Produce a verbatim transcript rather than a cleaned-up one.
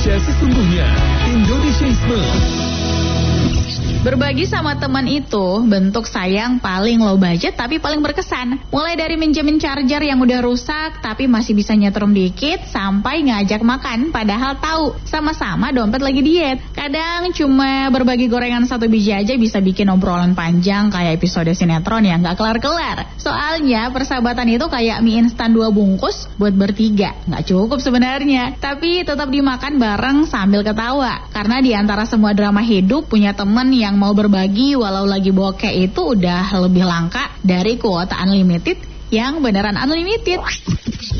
Indonesia sesungguhnya. Indonesiaisme. Berbagi sama teman itu bentuk sayang paling low budget tapi paling berkesan. Mulai dari minjemin charger yang udah rusak tapi masih bisa nyetrum dikit, sampai ngajak makan padahal tahu sama-sama dompet lagi diet. Kadang cuma berbagi gorengan satu biji aja bisa bikin obrolan panjang kayak episode sinetron yang gak kelar-kelar. Soalnya persahabatan itu kayak mie instan dua bungkus buat bertiga. Gak cukup sebenarnya, tapi tetap dimakan bareng sambil ketawa. Karena di antara semua drama hidup, punya temen yang mau berbagi walau lagi bokeh itu udah lebih langka dari kuota unlimited yang beneran unlimited.